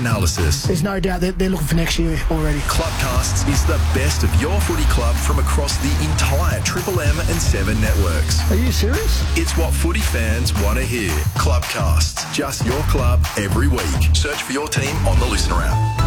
analysis. There's no doubt that they're looking for next year already. Clubcasts is the best of your footy club from across the entire Triple M and 7 networks. Are you serious? It's what footy fans want to hear. Clubcasts, just your club every week. Search for your team on the Listener app.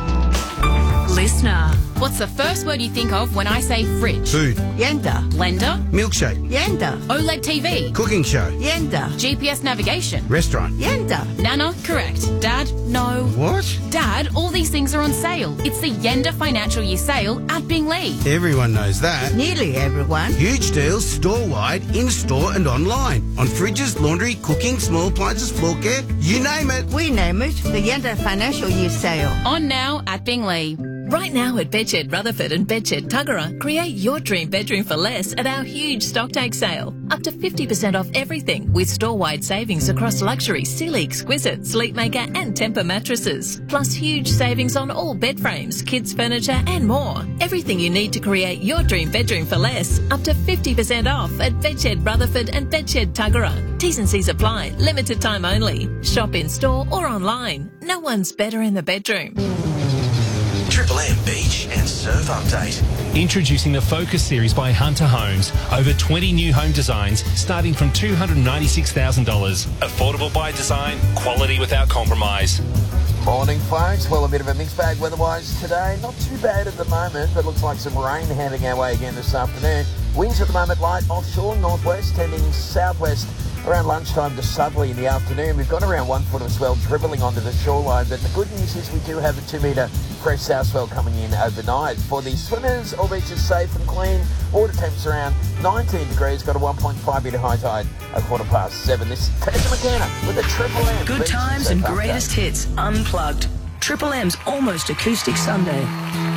Listener. What's the first word you think of when I say fridge? Food. Yenda. Blender? Milkshake. Yenda. OLED TV? Cooking show. Yenda. GPS navigation? Restaurant. Yenda. Nana? Correct. Dad? No. What? Dad, all these things are on sale. It's the Yenda Financial Year Sale at Binglee. Everyone knows that. Nearly everyone. Huge deals store-wide, in-store and online. On fridges, laundry, cooking, small appliances, floor care, you name it. We name it the Yenda Financial Year Sale. On now at Binglee. Right now at Bedshed Rutherford and Bedshed Tuggerah, create your dream bedroom for less at our huge stocktake sale. Up to 50% off everything with store-wide savings across luxury, Sealy Exquisite, Sleepmaker and Tempur mattresses. Plus huge savings on all bed frames, kids furniture and more. Everything you need to create your dream bedroom for less. Up to 50% off at Bedshed Rutherford and Bedshed Tuggerah. T's and C's apply. Limited time only. Shop in store or online. No one's better in the bedroom. Triple M Beach and Surf Update. Introducing the Focus series by Hunter Homes. Over 20 new home designs starting from $296,000. Affordable by design, quality without compromise. Morning, folks. Well, a bit of a mixed bag weather-wise today. Not too bad at the moment, but looks like some rain heading our way again this afternoon. Winds at the moment light offshore, northwest, tending southwest around lunchtime to southerly in the afternoon. We've got around 1 foot of swell dribbling onto the shoreline, but the good news is we do have a 2 metre fresh south swell coming in overnight. For the swimmers, all beaches safe and clean. Water temps around 19 degrees, got a 1.5 metre high tide at 7:15. This is Tessa McKenna with the Triple M. Good times and greatest hits, unplugged. Triple M's Almost Acoustic Sunday.